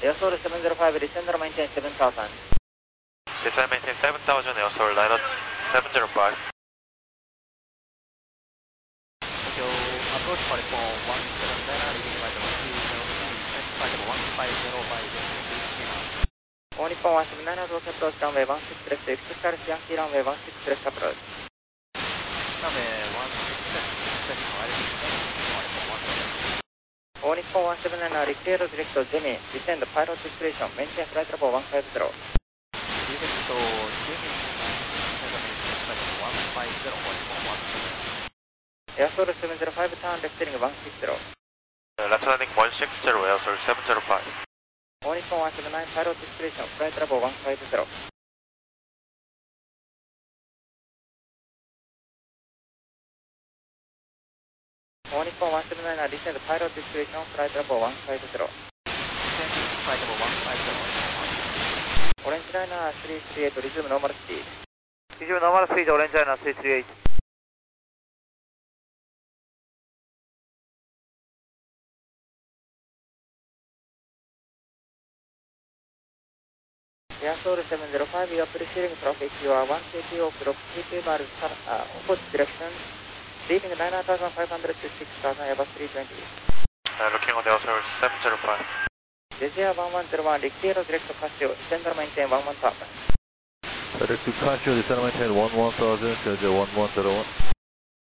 Airsoul 705, descend or maintain 7000. Descend maintain 7000, Airsoul Liner 705. Tokyo, approach for phone 179, leading by the 1203, descend by the 1505, All Nippon 179, approach runway 16 left, exit Yankee runway 16 left approach. runway 16 left, exit All Nippon 179, reclear direct Jimmy, descend pilot discretion, maintain flight level 150. Direct Jimmy, descend maintain flight level 150, All Nippon 179. Airsoul 705, turn left heading 160. Left landing 160, Airsoul 705. All Nippon 179, pilot discretion, flight level 150. All Nippon 179, descend pilot discretion, flight level 150. Descending flight level 150. Orange Liner 338, resume normal speed. Resume normal speed, Orange Liner 338. Airsoul 705, you are preceding traffic, you are 130 o'clock, 32 miles opposite direction, leaving 9,500 to 6,000, Airbus 320. Looking on the Airsoul 705. Desire 1101, reclear direct Casio, descend or maintain 11,000. Direct to Casio, descend maintain 11,000, Desire 1101.